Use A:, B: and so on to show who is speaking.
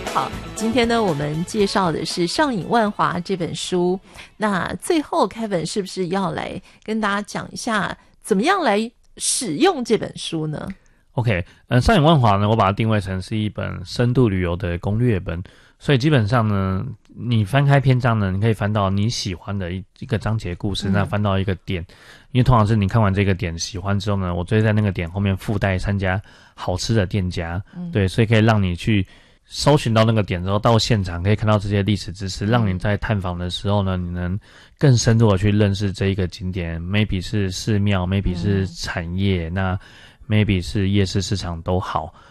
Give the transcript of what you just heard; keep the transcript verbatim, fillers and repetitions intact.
A: 好，今天呢，我们介绍的是《上瘾万华》这本书。那最后 Kevin 是不是要来跟大家讲一下，怎么样来使用这本书呢？
B: OK， 呃，上瘾万华呢，我把它定位成是一本深度旅游的攻略本，所以基本上呢，你翻开篇章呢，你可以翻到你喜欢的一一个章节故事，嗯、那翻到一个点，因为通常是你看完这个点喜欢之后呢，我就会在那个点后面附带三家好吃的店家，嗯、对，所以可以让你去搜寻到那个点之后，到现场可以看到这些历史知识，让你在探访的时候呢，你能更深入的去认识这一个景点 ，maybe 是寺庙 ，maybe 是产业，嗯、那。maybe 是夜市市场都好，